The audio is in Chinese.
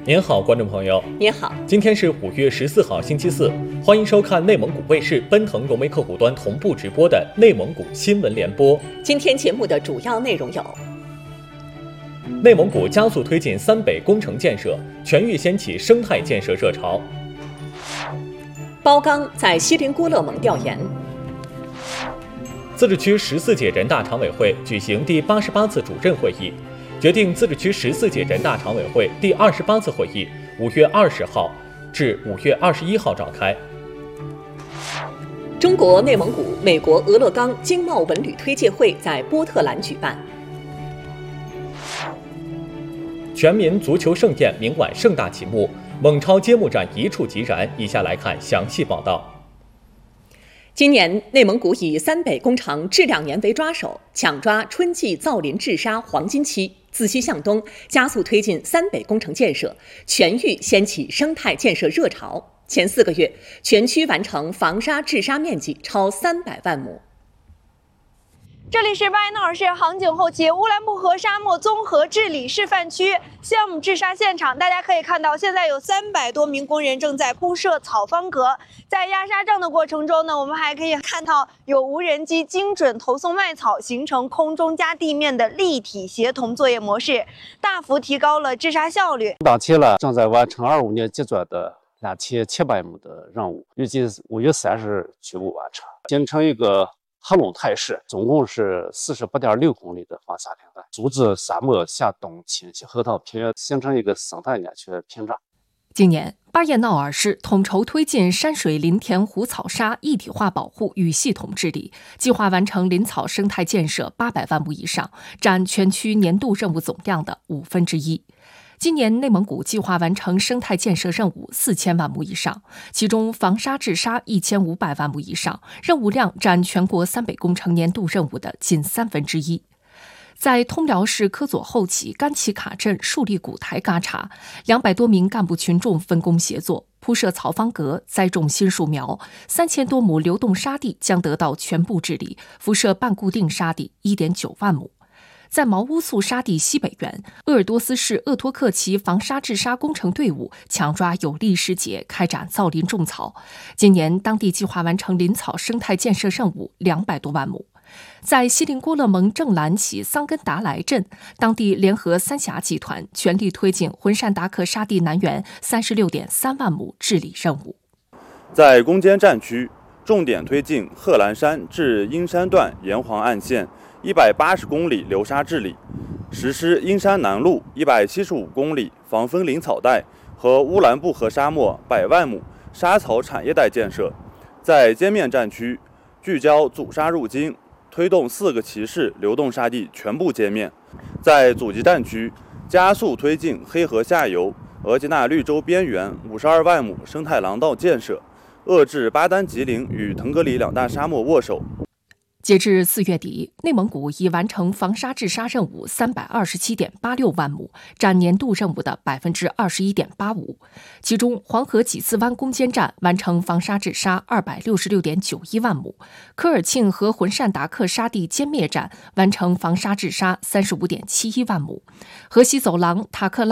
您好，观众朋友。 您好， 今天是5月14号，星期四，欢迎收看内蒙古卫视奔腾融媒客户端同步直播的内蒙古新闻联播。 今天节目的主要内容有： 内蒙古加速推进三北工程建设，全域掀起生态建设热潮； 包钢在锡林郭勒盟调研； 自治区14届人大常委会举行第88次主任会议，决定自治区14届人大常委会第28次会议5月20号至5月21号召开。 中国内蒙古美国俄勒冈经贸文旅推介会在波特兰举办。 全民足球盛宴明晚盛大启幕，蒙超揭幕战一触即燃。以下来看详细报道。 今年内蒙古以三北工程质量年为抓手，抢抓春季造林治沙黄金期，自西向东加速推进三北工程建设，全域掀起生态建设热潮。前4个月，全区完成防沙治沙面积超300万亩。 这里是巴彦淖尔市航警后旗乌兰布和沙漠综合治理示范区项目治沙现场，大家可以看到，现在有300多名工人正在铺设草方格。在压沙正的过程中呢，我们还可以看到有无人机精准投送麦草，形成空中加地面的立体协同作业模式，大幅提高了治沙效率。 当天呢，正在完成25年阶段的2700亩的任务，预计5月30日全部完成，形成一个合拢态势，总共是48.6公里的防沙平台，阻止沙漠向东倾斜河套平原，形成一个生态安全屏障。 今年，巴彦淖尔市统筹推进山水林田湖草沙一体化保护与系统治理，计划完成林草生态建设800万亩以上，占全区年度任务总量的1/5。今年内蒙古计划完成生态建设任务4000万亩以上，其中防沙治沙1500万亩以上，任务量占全国三北工程年度任务的近1/3。在通辽市科左后旗甘旗卡镇树立古台嘎查，200多名干部群众分工协作，铺设草方格，栽种新树苗，3000多亩流动沙地将得到全部治理，辐射半固定沙地1.9万亩。在毛乌素沙地西北缘，鄂尔多斯市鄂托克旗防沙治沙工程队伍抢抓有利时节开展造林种草。今年当地计划完成林草生态建设任务200多万亩。在锡林郭勒盟正蓝旗桑根达莱镇，当地联合三峡集团全力推进浑善达克沙地南缘36.3万亩治理任务。 在攻坚战区，重点推进贺兰山至阴山段沿黄岸线180公里流沙治理，实施阴山南路175公里防风林草带和乌兰布和沙漠100万亩沙草产业带建设。在歼灭战区，聚焦阻沙入京，推动4个旗市流动沙地全部歼灭。在阻击战区，加速推进黑河下游额济纳绿洲边缘52万亩生态廊道建设，遏制巴丹吉林与腾格里2大沙漠握手。 截至4月底，内蒙古已完成防沙治沙任务327.86万亩，占年度任务的21.85%。其中，黄河济次湾攻坚战完成防沙治沙266.91万亩，科尔沁和浑善达克沙地歼灭战完成防沙治沙35.71万亩，河西走廊塔克拉